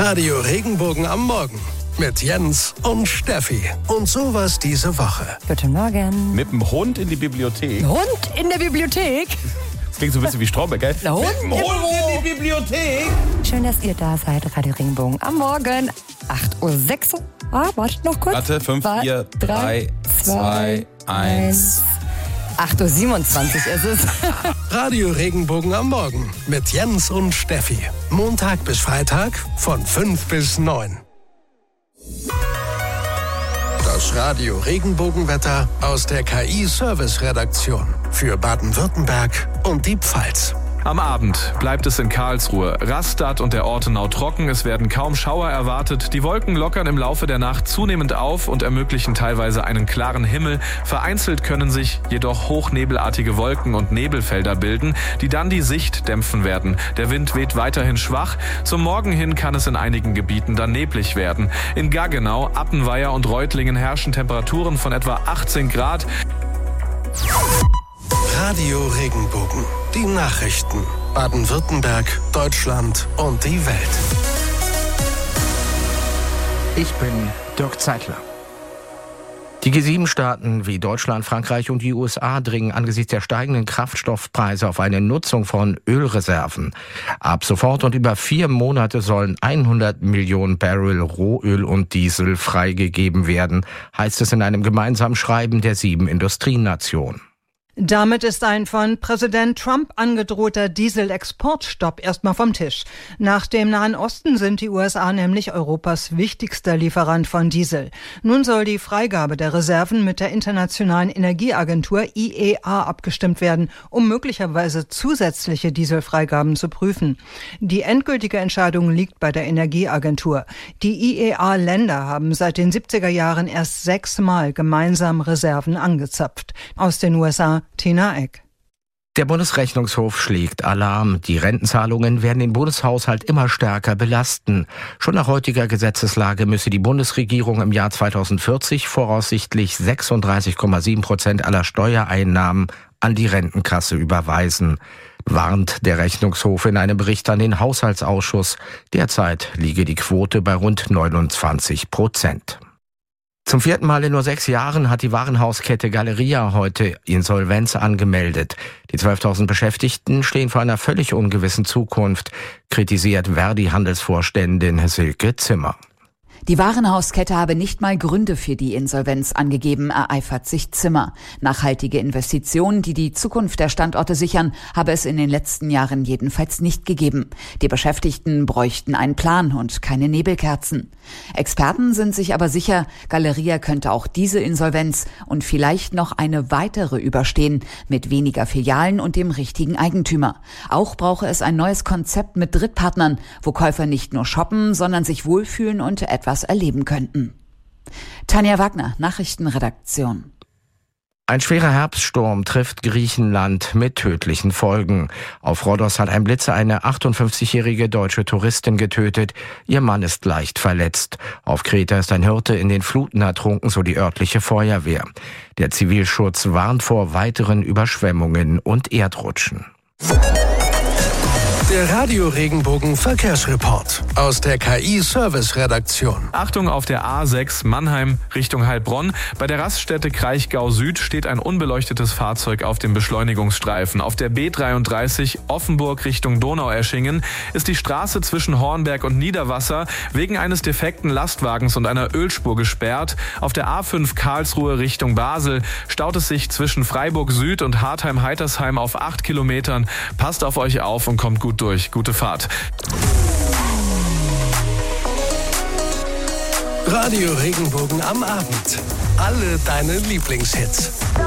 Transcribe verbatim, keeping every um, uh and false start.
Radio Regenbogen am Morgen mit Jens und Steffi. Und sowas diese Woche. Guten Morgen. Mit dem Hund in die Bibliothek. Hund in der Bibliothek? Das klingt so ein bisschen wie Stromberg, gell? Der Hund, Mit dem Hund in die Bibliothek. Schön, dass ihr da seid. Radio Regenbogen am Morgen. acht Uhr sechs. Ah, wartet noch kurz. Warte, fünf, vier, drei, zwei, eins. acht Uhr siebenundzwanzig ist es. Radio Regenbogen am Morgen mit Jens und Steffi. Montag bis Freitag von fünf bis neun. Das Radio Regenbogenwetter aus der K I-Service-Redaktion für Baden-Württemberg und die Pfalz. Am Abend bleibt es in Karlsruhe, Rastatt und der Ortenau trocken. Es werden kaum Schauer erwartet. Die Wolken lockern im Laufe der Nacht zunehmend auf und ermöglichen teilweise einen klaren Himmel. Vereinzelt können sich jedoch hochnebelartige Wolken und Nebelfelder bilden, die dann die Sicht dämpfen werden. Der Wind weht weiterhin schwach. Zum Morgen hin kann es in einigen Gebieten dann neblig werden. In Gaggenau, Appenweier und Reutlingen herrschen Temperaturen von etwa achtzehn Grad. Radio Regenbogen. Die Nachrichten. Baden-Württemberg, Deutschland und die Welt. Ich bin Dirk Zeitler. Die G sieben Staaten wie Deutschland, Frankreich und die U S A dringen angesichts der steigenden Kraftstoffpreise auf eine Nutzung von Ölreserven. Ab sofort und über vier Monate sollen hundert Millionen Barrel Rohöl und Diesel freigegeben werden, heißt es in einem gemeinsamen Schreiben der sieben Industrienationen. Damit ist ein von Präsident Trump angedrohter Dieselexportstopp erstmal vom Tisch. Nach dem Nahen Osten sind die U S A nämlich Europas wichtigster Lieferant von Diesel. Nun soll die Freigabe der Reserven mit der Internationalen Energieagentur I E A abgestimmt werden, um möglicherweise zusätzliche Dieselfreigaben zu prüfen. Die endgültige Entscheidung liegt bei der Energieagentur. Die I E A-Länder haben seit den siebziger Jahren erst sechsmal gemeinsam Reserven angezapft. Aus den U S A Tina Eck. Der Bundesrechnungshof schlägt Alarm. Die Rentenzahlungen werden den Bundeshaushalt immer stärker belasten. Schon nach heutiger Gesetzeslage müsse die Bundesregierung im Jahr zweitausendvierzig voraussichtlich sechsunddreißig Komma sieben Prozent aller Steuereinnahmen an die Rentenkasse überweisen, warnt der Rechnungshof in einem Bericht an den Haushaltsausschuss. Derzeit liege die Quote bei rund neunundzwanzig Prozent. Zum vierten Mal in nur sechs Jahren hat die Warenhauskette Galeria heute Insolvenz angemeldet. Die zwölftausend Beschäftigten stehen vor einer völlig ungewissen Zukunft, kritisiert Verdi-Handelsvorständin Silke Zimmer. Die Warenhauskette habe nicht mal Gründe für die Insolvenz angegeben, ereifert sich Zimmer. Nachhaltige Investitionen, die die Zukunft der Standorte sichern, habe es in den letzten Jahren jedenfalls nicht gegeben. Die Beschäftigten bräuchten einen Plan und keine Nebelkerzen. Experten sind sich aber sicher, Galeria könnte auch diese Insolvenz und vielleicht noch eine weitere überstehen, mit weniger Filialen und dem richtigen Eigentümer. Auch brauche es ein neues Konzept mit Drittpartnern, wo Käufer nicht nur shoppen, sondern sich wohlfühlen und etwas erleben könnten. Tanja Wagner, Nachrichtenredaktion. Ein schwerer Herbststurm trifft Griechenland mit tödlichen Folgen. Auf Rhodos hat ein Blitzer eine achtundfünfzigjährige deutsche Touristin getötet. Ihr Mann ist leicht verletzt. Auf Kreta ist ein Hirte in den Fluten ertrunken, so die örtliche Feuerwehr. Der Zivilschutz warnt vor weiteren Überschwemmungen und Erdrutschen. Der Radio Regenbogen Verkehrsreport aus der K I-Service-Redaktion. Achtung auf der A sechs Mannheim Richtung Heilbronn. Bei der Raststätte Kraichgau Süd steht ein unbeleuchtetes Fahrzeug auf dem Beschleunigungsstreifen. Auf der B dreiunddreißig Offenburg Richtung Donaueschingen ist die Straße zwischen Hornberg und Niederwasser wegen eines defekten Lastwagens und einer Ölspur gesperrt. Auf der A fünf Karlsruhe Richtung Basel staut es sich zwischen Freiburg Süd und Hartheim-Heitersheim auf acht Kilometern. Passt auf euch auf und kommt gut durch. Gute Fahrt. Radio Regenbogen am Abend. Alle deine Lieblingshits.